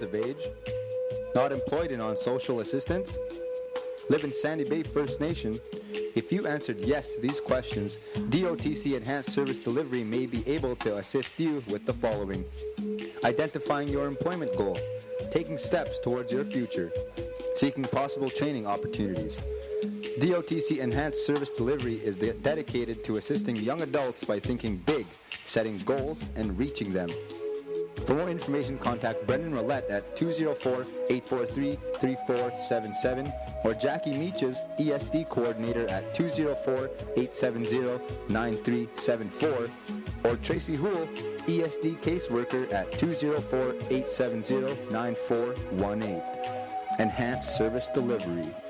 of age, not employed and on social assistance, live in Sandy Bay First Nation. If you answered yes to these questions, DOTC Enhanced Service Delivery may be able to assist you with the following: identifying your employment goal, taking steps towards your future, seeking possible training opportunities. DOTC Enhanced Service Delivery is dedicated to assisting young adults by thinking big, setting goals, and reaching them. For more information, contact Brendan Roulette at 204-843-3477 or Jackie Meaches, ESD Coordinator at 204-870-9374 or Tracy Houle, ESD Caseworker at 204-870-9418. Enhanced Service Delivery.